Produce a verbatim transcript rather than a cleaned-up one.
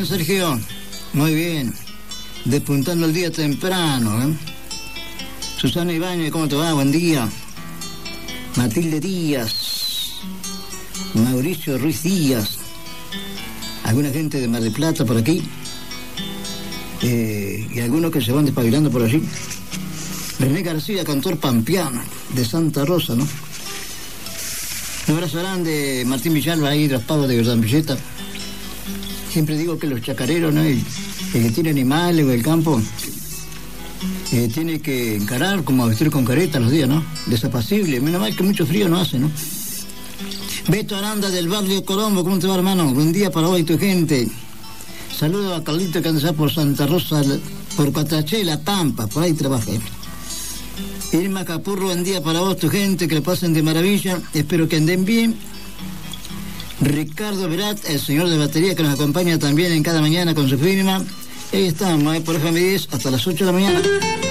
Sergio? Muy bien. Despuntando el día temprano, ¿eh? Susana Ibáñez, ¿cómo te va? Buen día. Matilde Díaz. Mauricio Ruiz Díaz. Alguna gente de Mar del Plata por aquí. Eh, y algunos que se van despabilando por allí. René García, cantor pampeano, de Santa Rosa, ¿no? Un abrazo grande, Martín Villalba, ahí de los pavos de Verdad Villeta. Siempre digo que los chacareros, ¿no? El, el que tiene animales o el campo, eh, tiene que encarar como a vestir con careta los días, ¿no? Desapacible, menos mal que mucho frío no hace, ¿no? Beto Aranda del barrio Colombo, ¿cómo te va, hermano? Buen día para hoy, tu gente. Saludos a Carlito que anda por Santa Rosa, por Cuatraché, La Pampa, por ahí trabaja. ¿eh? Irma Capurro, buen día para vos, tu gente, que lo pasen de maravilla, espero que anden bien. Ricardo Verat, el señor de batería que nos acompaña también en cada mañana con su firma. Ahí estamos, ¿eh? Por F M diez hasta las ocho de la mañana.